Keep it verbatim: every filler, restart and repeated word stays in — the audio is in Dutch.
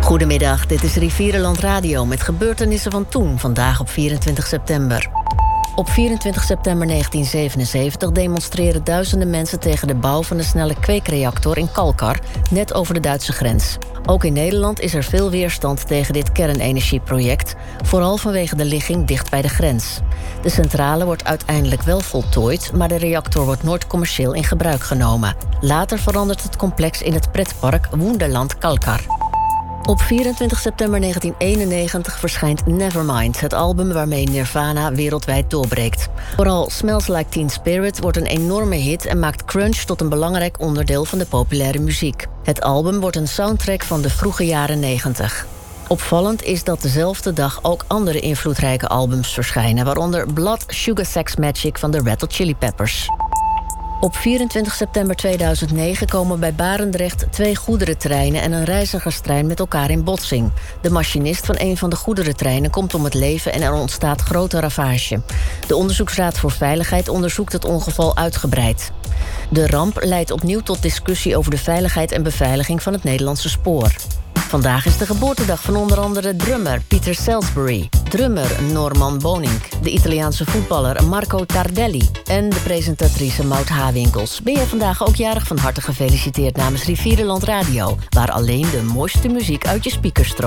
Goedemiddag, dit is Rivierenland Radio met gebeurtenissen van toen, vandaag op vierentwintig september. Op vierentwintig september negentien zevenenzeventig demonstreren duizenden mensen tegen de bouw van de snelle kweekreactor in Kalkar, net over de Duitse grens. Ook in Nederland is er veel weerstand tegen dit kernenergieproject, vooral vanwege de ligging dicht bij de grens. De centrale wordt uiteindelijk wel voltooid, maar de reactor wordt nooit commercieel in gebruik genomen. Later verandert het complex in het pretpark Wonderland Kalkar. Op vierentwintig september negentien eenennegentig verschijnt Nevermind, het album waarmee Nirvana wereldwijd doorbreekt. Vooral Smells Like Teen Spirit wordt een enorme hit en maakt grunge tot een belangrijk onderdeel van de populaire muziek. Het album wordt een soundtrack van de vroege jaren negentig. Opvallend is dat dezelfde dag ook andere invloedrijke albums verschijnen, waaronder Blood Sugar Sex Magic van de Red Hot Chili Peppers. Op vierentwintig september tweeduizend negen komen bij Barendrecht twee goederentreinen en een reizigerstrein met elkaar in botsing. De machinist van een van de goederentreinen komt om het leven en er ontstaat grote ravage. De Onderzoeksraad voor Veiligheid onderzoekt het ongeval uitgebreid. De ramp leidt opnieuw tot discussie over de veiligheid en beveiliging van het Nederlandse spoor. Vandaag is de geboortedag van onder andere drummer Peter Salisbury, drummer Norman Bonink, de Italiaanse voetballer Marco Tardelli en de presentatrice Maud Hawinkels. Ben jij vandaag ook jarig? Van harte gefeliciteerd namens Rivierenland Radio, waar alleen de mooiste muziek uit je speakers stroomt.